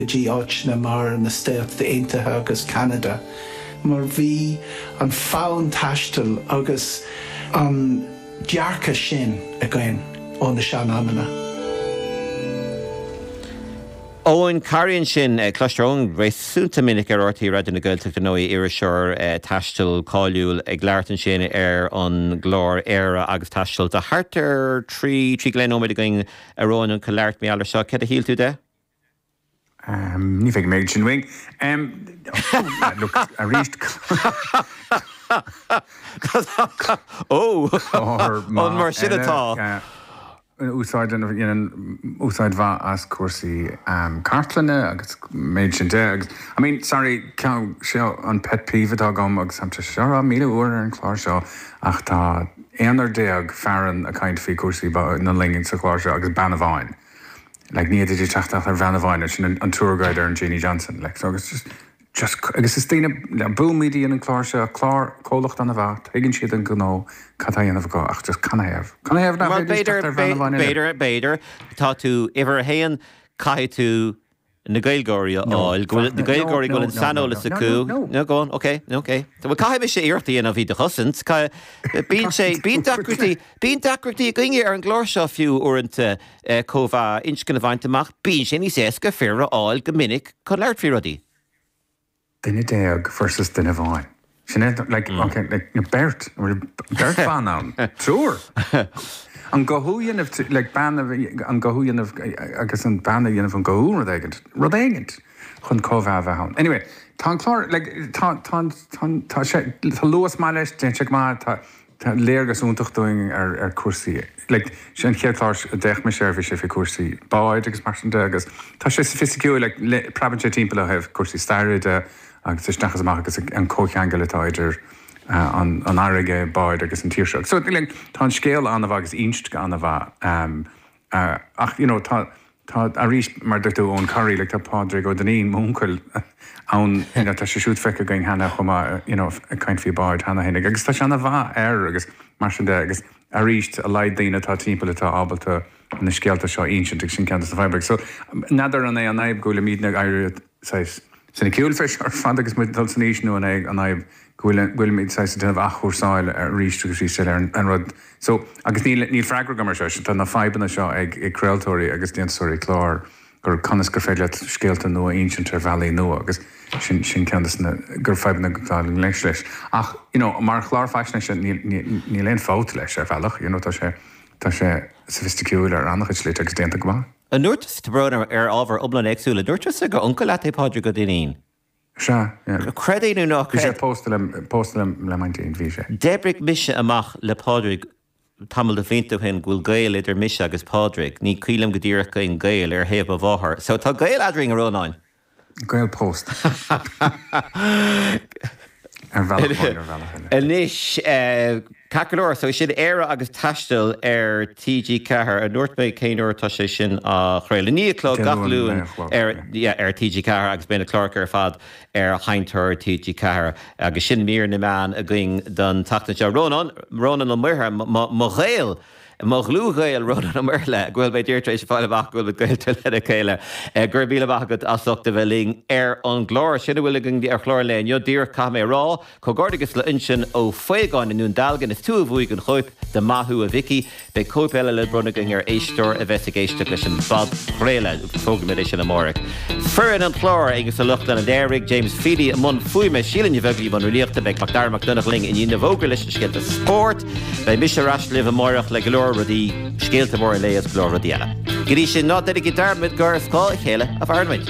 Dí áit na mar na Stáit Aontaithe agus Canada. Mar bhí an fáin taistil agus an dearcha sin a gcain ó na seanamana. Óin Caríonn sin cloisteón réisúnta minic ar ortaí raidir na Gaeltachta Nua Iar Seoir taistil cáiliúil ag leartan sin ar an glór éire agus taistil. Tá hartar trí gléanóid going aróin an choláirt mé allar seo. Cad a híl tú de? Ní feh méid sin wing. Look, a ríist... An mar sin atá. Úsáid bha as cuasaí cartlanne agus méid sin de. I mean, sorry, ceann seo an pet peeve atá gom agus samta seo míle uair ar an chláir seo ach tá éonar déag fearan a caint fí cuasaí na lingin sa chláir seo agus ban a bhain. Like, ní idir teachtaach ar bhean a bhain sin an tour guide ar an Jeannie Johnson. Like, so agus just agus is tíine búmídí an chláir seo chlár cólacht an a bhat, higann siad an gó cataíon a bhá ach just canahéamh. Canahéamh na Beidir tá tú ihar a héan cai tú na Gaelgóirí áil, na Gaelgóirí go an sanolalas acu. No, go on, okay. So bhfuil caiimh sé iartaíon a bhí de chosint, bíon dacrachtaí ginge ar an glóir seo fiú uaireanta cóbhá inscin a bhaint amach, bíon sé ní séasca fear áil go minic chu leirt fi rodí. Duine déag versus duine bháin. Sinné, Bert fan an, trúr. An gohúíanamh, an gohúíanamh, agus an banna dhéanamh an gohú rodéigent chun cóbhá bheithain. Anyway, tá chlár, tá sé, tá luas má leis, déan seach má, tá léargas úntachtúing ar cuasaí. Sin chéadlár a deich me séir sé fi cuasaí báid agus mar sin de, agus tá sé sophisticiúil, praban sé timpeall a heh cuasaí stairide, agus is nachas amach agus an cócheangail atá idir an airige báid agus an tíirseach. So tá an scéal anna bh agus inst anna bh ach, tá a rís mar dúirtú ón Carí, tá pádra go daníon múncail an tá sé siút feice going hena chumá a caint fí báid hena hinnig. Agus tá se anna bh agus mar sin de agus a ríist a leid daine tá timpeall atá ábalta na scéalta seo insint sin ceantas na Freiburg. So nadar an é an naib gola míadna airí sinna ciúil feis ar fan agus mu dal san éis nó an naib bhfuil míid sa denmh achúsáil ar ríist agus ríiste an rud. So agus níl freigra go mar seo, tá na feibanna seo ag creaaltóirí agus déantóirí chlár gur canas gur féile scéalta nua insint ar bhealaí nua agus sin ceantas gur feibanna gotáil leis leis. Ach, mar chlár feisna sin ní léon fát leis ar bhealach, tá sé sophisticiúil ar annach leit agus déanta go bhá. An nuirtas tá brona ar ábhar oblan éagsúla, dúirtas a go unca leat é páidre go daoine. Se, Credaíonú nach sé póstal le maintíon bhí sé. Debric mise amach le pádraig tamil de bhínta hen ghfuil gael idir mise agus pádraig, ní cílam go dtíreacha in gael ar héamh a bháthar. So tá gael adring ar ónáin? Gael post. Ar bhealach. Anis, Cacalóir, so siad éire agus taistil ar TG Cahar, a Northbay Céinúir tá sé sin a chréile. Ní cló gachlúin ar TG Cahar agus béna clárc ar fad ar haintar TG Cahar agus sin mír na man a going don tachtan seo. Rónan an muirtha mo ghael, mo glúghail Rónan an muirle, ghfuil bé dúirtrééis sé fáile bach ghfuil gailta le chéile. Gur bíle bachgad asachta bheling ar an glóir sinna bhfuil going ar chlóir léin. Jo dír cam é rá, cogordagus le insin ó fuigáin inún dalgan is tú a bhuaig an chuip de mathú a vici, be cóip eile le brunagang ar éistóir a bheitagéiste leis an bad chréile fógamid sin amórach. Furin an chlóir agus a lucht an Derrick James Feely mun fuime sílan bheglí man riliachta beag McDarmach Dunachling in ína bhógra leis an scéalta sport, be Misha Rashliv amórach le glóir rudí scéalta mór léas glóir rudí eile. Gidí sin ná de gitarmid gur scáil chéile a bharnmid.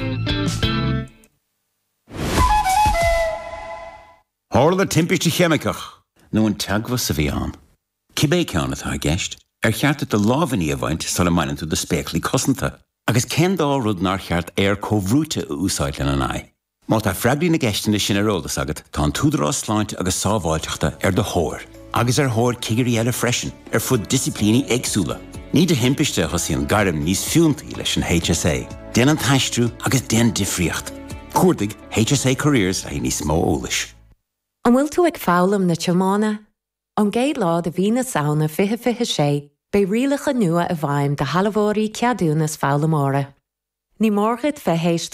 Hála timpiste cheamicach nó an teagmha sa bhí an. Cibé ceanna atá gceist, ar cheartta de láhaní a bhaint sal mainan tú de spéclaí cosanta, agus cén dá rud nar cheart ar cóhrúte úsáid lena ná. Má tá freaglí na gceistena sin arólas agat, tá an túdarrá sláint agus sábháilteachta ar do thóir, agus ar thóir cigarí eile freisin ar fud disciplíní agsúla. Ní de himpiste chus í an garim níos fiúntaí leis an HSA, den an taistrú agus den difriocht. Cuardaigh HSA Careers a níos mó ólais. An bhfuil tú ag fálam na teamána? An géad lá de bhí na saona fiche sé, be rialacha nua a bhaim de halabhóirí ceadúnas fálamóra. Ní mórchad fe hééis